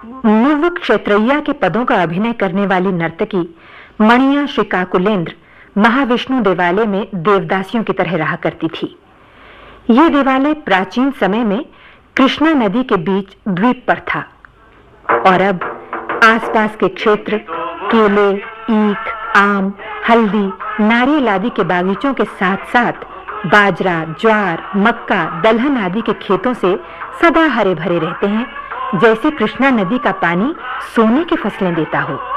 Move क्षेत्रैया के पदों का अभिनय करने वाली नर्तकी मणिया श्रीकाकुलेंद्र महाविष्णु देवालय में देवदासियों की तरह रहा करती थी। यह देवालय प्राचीन समय में कृष्णा नदी के बीच द्वीप पर था और अब आसपास के क्षेत्र केले, ईख, आम, हल्दी, नारियल आदि के बागीचों के साथ-साथ बाजरा, ज्वार, मक्का, दलहन आदि के खेतों से सदा हरे भरे रहते हैं, जैसे कृष्णा नदी का पानी सोने की फसलें देता हो।